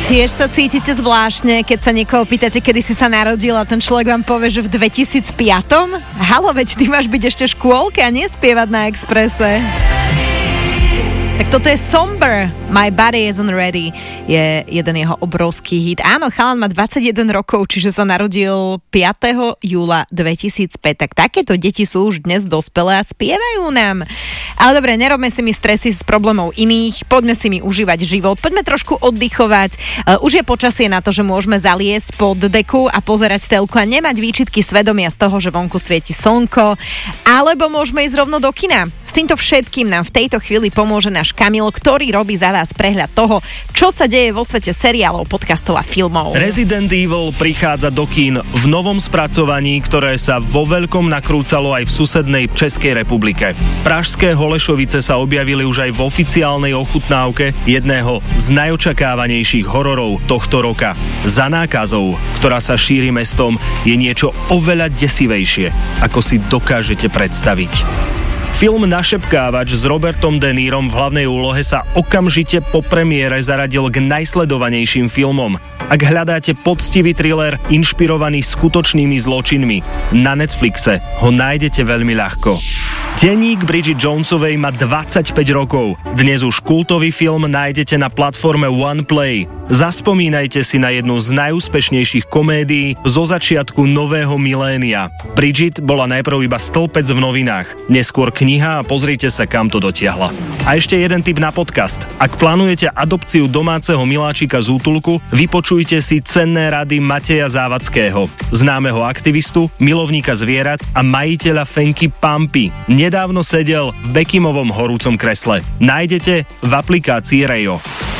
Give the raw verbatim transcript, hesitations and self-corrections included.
Tiež sa cítite zvláštne, keď sa niekoho pýtate, kedy si sa narodil a ten človek vám povie, že v dvetisícpäť? Halo, veď ty máš byť ešte v škôlke a nespievať na Expresse. Tak toto je Somber, My Body Isn't Ready, je jeden jeho obrovský hit. Áno, chalan má dvadsaťjeden rokov, čiže sa narodil piateho júla dvetisícpäť. Tak takéto deti sú už dnes dospelé a spievajú nám. Ale dobre, nerobme si mi stresy z problémov iných, poďme si mi užívať život, poďme trošku oddychovať. Uh, už je počasie na to, že môžeme zaliesť pod deku a pozerať telku a nemať výčitky svedomia z toho, že vonku svieti slnko, alebo môžeme ísť rovno do kina. S týmto všetkým nám v tejto chvíli pomôže náš Kamil, ktorý robí za vás prehľad toho, čo sa deje vo svete seriálov, podcastov a filmov. Resident Evil prichádza do kín v novom spracovaní, ktoré sa vo veľkom nakrúcalo aj v susednej Českej republike. Pražské Holešovice sa objavili už aj v oficiálnej ochutnávke jedného z najočakávanejších hororov tohto roka. Za nákazou, ktorá sa šíri mestom, je niečo oveľa desivejšie, ako si dokážete predstaviť. Film Našepkávač s Robertom De Nirom v hlavnej úlohe sa okamžite po premiére zaradil k najsledovanejším filmom. Ak hľadáte poctivý thriller inšpirovaný skutočnými zločinmi, na Netflixe ho nájdete veľmi ľahko. Denník Bridget Jonesovej má dvadsaťpäť rokov. Dnes už kultový film nájdete na platforme OnePlay. Zaspomínajte si na jednu z najúspešnejších komédií zo začiatku nového milénia. Bridget bola najprv iba stĺpec v novinách, neskôr kniha a pozrite sa, kam to dotiahla. A ešte jeden tip na podcast. Ak plánujete adopciu domáceho miláčika z útulku, vypočujte si cenné rady Mateja Závodského, známeho aktivistu, milovníka zvierat a majiteľa fenky Pampy. Nedávno sedel v Bekimovom horúcom kresle. Nájdete v aplikácii Rejo.